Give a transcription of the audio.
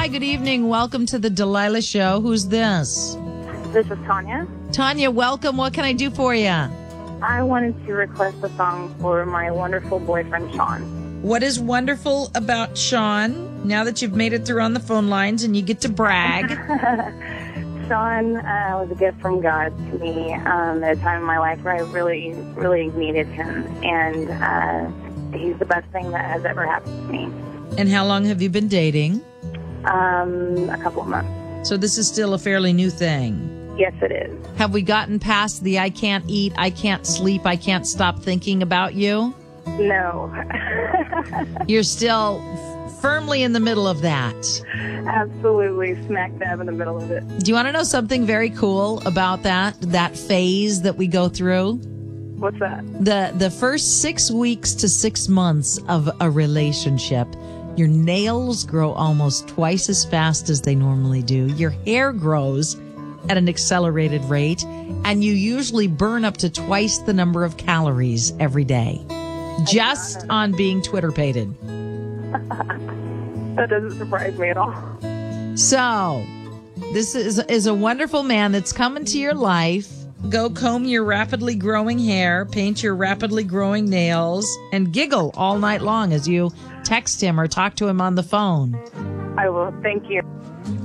Hi, good evening. Welcome to the Delilah Show. Who's this? This is Tanya. Tanya, welcome. What can I do for you? I wanted to request a song for my wonderful boyfriend, Sean. What is wonderful about Sean, now that you've made it through on the phone lines and you get to brag? Sean was a gift from God to me at a time in my life where I really, really needed him. And he's the best thing that has ever happened to me. And how long have you been dating? A couple of months. So this is still a fairly new thing. Yes, it is. Have we gotten past the I can't eat, I can't sleep, I can't stop thinking about you? No. You're still firmly in the middle of that. Absolutely smack dab in the middle of it. Do you want to know something very cool about that phase that we go through? What's that? The first 6 weeks to 6 months of a relationship, your nails grow almost twice as fast as they normally do. Your hair grows at an accelerated rate, and you usually burn up to twice the number of calories every day just on being Twitter-pated. That doesn't surprise me at all. So, this is a wonderful man that's come into your life. Go comb your rapidly growing hair, paint your rapidly growing nails, and giggle all night long as you text him or talk to him on the phone. I will. Thank you.